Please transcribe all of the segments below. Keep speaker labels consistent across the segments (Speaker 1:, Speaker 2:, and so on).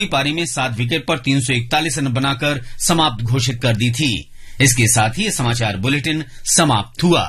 Speaker 1: पारी में 7 विकेट पर 341 रन बनाकर समाप्त घोषित कर दी थी। इसके साथ ही ये समाचार बुलेटिन समाप्त हुआ।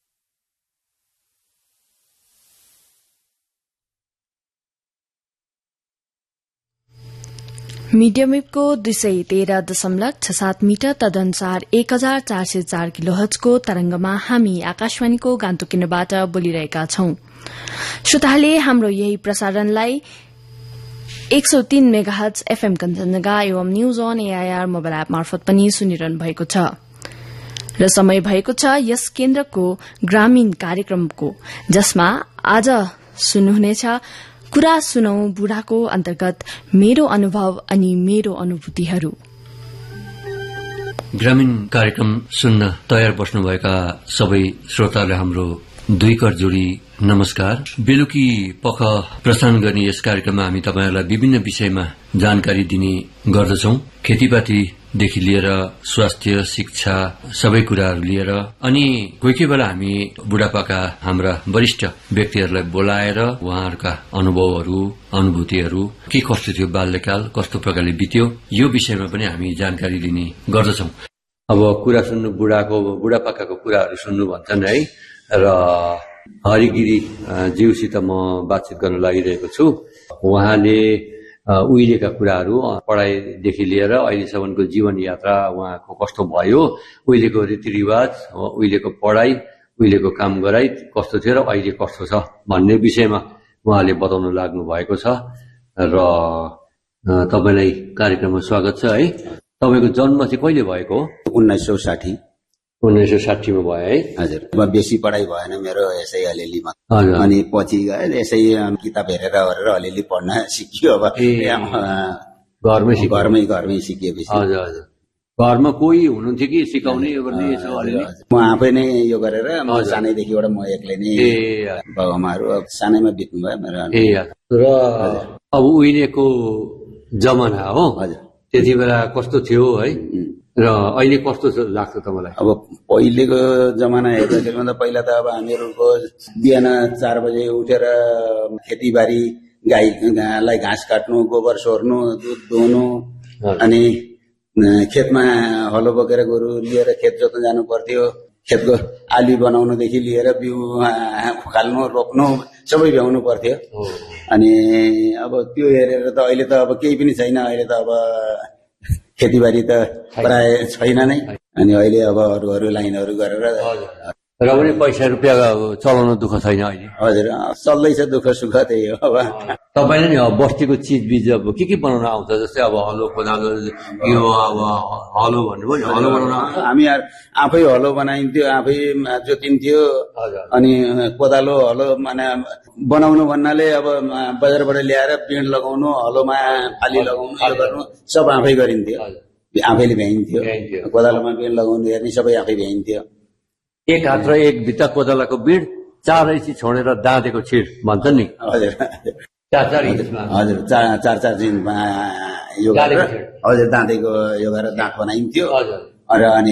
Speaker 2: मीडियम वेवको 213.67 मिटर तदनुसार 1404 किलोहर्ट्जको तरंगमा हामी आकाशवाणीको गान्तोक केन्द्रबाट बोलिरहेका छौं। श्रोताहरूले हाम्रो यही प्रसारणलाई 103 मेगाहर्ट्ज एफएम कञ्चनजंघा एवं news on AIR mobile app मार्फत पनि सुनिरहनु भएको छ र समय भएको छ यस केन्द्रको ग्रामीण कार्यक्रमको, जसमा आज सुन्नुहुनेछ कुरा सुनौ बुढाको अन्तर्गत मेरो अनुभव अनि मेरो अनुभूतिहरू।
Speaker 3: ग्रामीण कार्यक्रम सुन्न तयार बस्नुभएका सबै श्रोतालाई हाम्रो दुई कर जोडी नमस्कार। बेलुकी पख प्रसारण गर्ने यस कार्यक्रममा हामी तपाईहरुलाई विभिन्न विषयमा जानकारी दिने गर्दछौं। खेतीपातीदेखि लिएर स्वास्थ्य, शिक्षा सबै कुराहरू लिएर, अनि कोही बेला हामी बुढापाका हाम्रा वरिष्ठ व्यक्तिहरूलाई बोलाएर उहाँहरूका अनुभवहरू, अनुभूतिहरू के कस्तो थियो, बाल्यकाल कस्तो प्रकारले बित्यो, यो विषयमा पनि हामी जानकारी दिने गर्दछौं। अब कुरा सुन्नु बुढापाकाको कुराहरू सुन्नु भन्छन् है, र हरिगिरी ज्यूसित म बातचित गर्न लागिरहेको छु। उहाँले उहिलेका कुराहरू, पढाइदेखि लिएर अहिलेसम्मको जीवन यात्रा उहाँको कस्तो भयो, उहिलेको रीतिरिवाज, उहिलेको पढाइ, उहिलेको काम गराइ कस्तो थियो र अहिले कस्तो छ भन्ने विषयमा उहाँले बताउन लाग्नु भएको छ। र तपाईलाई कार्यक्रममा स्वागत छ है। तपाईको जन्म चाहिँ कहिले भएको हो?
Speaker 4: 1960
Speaker 3: 1960 मा भयो है?
Speaker 4: हजुर। बेसी पढाइ भएन मेरो, यसै अलिअलिमा, अनि पछि यसै किताब हेरेर अलिअलि पढ्न सिकियो। अब घरमै सिकिएपछि।
Speaker 3: हजुर हजुर। घरमा कोही हुनुहुन्थ्यो कि सिकाउने यो गर्ने?
Speaker 4: म आफै नै यो गरेर सानैदेखिबाट म एक्लै नै, बाबुआमाहरू सानैमा बित्नु भयो मेरो।
Speaker 3: र अब उहिलेको जमाना हो, हजुर, त्यति बेला कस्तो थियो है र अहिले कस्तो लाग्छ तपाईलाई?
Speaker 4: अब पहिलेको जमाना हेर्दाखेरि त पहिला त अब हामीहरूको बिहान 4 बजे उठेर खेतीबारी, गाईलाई घाँस काट्नु, गोबर सोर्नु, दुध दुहुनु, अनि खेतमा हलो बोकेर गोरु लिएर खेत जोत्न जानु पर्थ्यो। खेतको आली बनाउनुदेखि लिएर बिउ उखाल्नु, रोप्नु सबै भ्याउनु पर्थ्यो। अनि अब त्यो हेरेर त अहिले त अब केही पनि छैन। अहिले त अब खेतीबारी त प्राय छैन नै। अनि अहिले अब अरू लाइनहरू गरेर,
Speaker 3: र पनि पैसा रुपियाँ चलाउन दुःख छैन अहिले?
Speaker 4: हजुर, चल्दैछ दुःख सुख त्यही हो। अब
Speaker 3: तपाईले नि बस्तीको चिजबिज अब के बनाउन आउँछ? जस्तै अब हलो, कोदालो, यो अब हलो भन्नुभयो नि, हलो बनाउन
Speaker 4: हामी आफै हलो बनाइन्थ्यो, आफै जोतिन्थ्यो। अनि कोदालो, हलो माने बनाउनु भन्नाले अब बजारबाट ल्याएर पिँड लगाउनु, हलोमा फाली लगाउनु, यो गर्नु सब आफै गरिन्थ्यो, आफैले भ्याइन्थ्यो। कोदालोमा पिँड लगाउनु हेर्ने सबै आफै भ्याइन्थ्यो।
Speaker 3: एक हात र एक भित्ता कोदालाको बिड, 4 इंची छोडेर दाँतेको छिड भन्छन् नि।
Speaker 4: हजुर,
Speaker 3: 4 इन्चमा,
Speaker 4: हजुर, 4 इन्चमा यो गरेर, हजुर, दाँतेको यो गरेर दाँत बनाइन्थ्यो। र अनि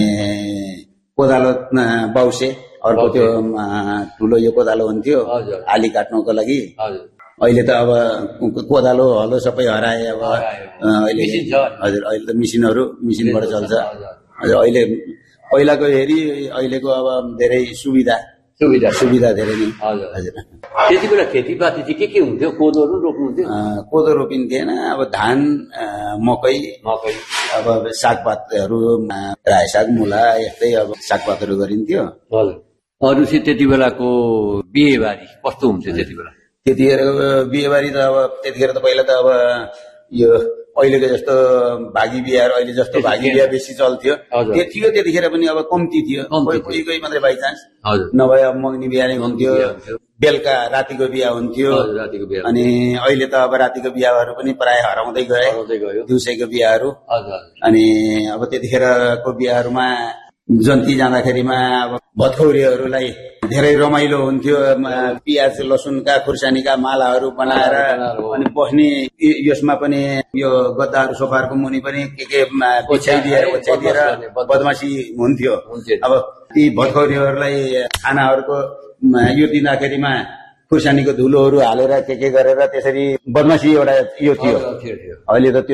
Speaker 4: कोदालो बाउसे, अर्को त्यो ठुलो यो कोदालो हुन्थ्यो आली काट्नुको लागि। अहिले त अब कोदालो, हलो सबै हराए। अब अहिले, हजुर, अहिले त मिसिनबाट चल्छ। हजुर, अहिले पहिलाको हेरी अहिलेको अब धेरै सुविधा धेरै नै। हजुर।
Speaker 3: त्यति बेला खेतीपाती चाहिँ के हुन्थ्यो? कोदोहरू रोप्नुहुन्थ्यो?
Speaker 4: कोदो रोपिन्थेन। अब धान, मकै, अब सागपातहरू, रायो साग, मुला, यस्तै अब सागपातहरू गरिन्थ्यो।
Speaker 3: अरू चाहिँ त्यति बेलाको बिहेबारी कस्तो हुन्थ्यो त्यति बेला?
Speaker 4: त्यतिखेर बिहेबारी त अब त्यतिखेर त पहिला त अब यो अहिलेको जस्तो भागी बिहार, अहिले जस्तो भागी बिहा बेसी चल्थ्यो त्यो थियो। त्यतिखेर पनि अब कम्ती थियो, कोही मात्रै बाइचान्स, नभए अब मग्नी बिहा नै हुन्थ्यो। बेलुका रातिको बिहा हुन्थ्यो। अनि अहिले त अब रातिको बिहाहरू पनि प्राय हराउँदै गए, दिउँसैको बिहाहरू। अनि अब त्यतिखेरको बिहाहरूमा जन्ती जाँदाखेरिमा अब भतखौरीहरूलाई धेरै रमाइलो हुन्थ्यो। पियाज लसुनका खुर्सानीका मालाहरू बनाएर, अनि बस्ने यसमा पनि यो गद्दाहरू सोफाहरूको मुनि पनि के ओछ्याइदिएर बदमासी हुन्थ्यो। अब ती भतखौरीहरूलाई खानाहरूको यो दिँदाखेरिमा खुर्सानीको धुलोहरू हालेर के गरेर त्यसरी बदमासी एउटा यो थियो। अहिले त